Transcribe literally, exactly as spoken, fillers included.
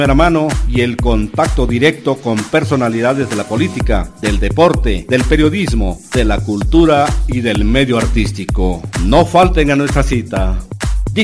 primera mano y el contacto directo con personalidades de la política, del deporte, del periodismo, de la cultura y del medio artístico. No falten a nuestra cita.